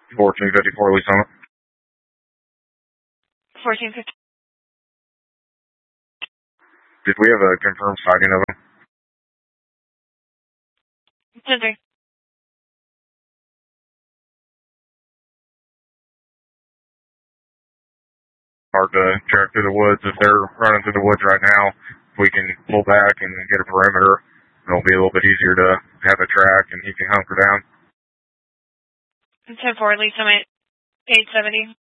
1454 Lee Summit. 1450. Did we have a confirmed sighting of him? 10-3. Hard to track through the woods. If they're running through the woods right now, if we can pull back and get a perimeter, it'll be a little bit easier to have a track and he can hunker down. 10-4 Lee Summit, 870.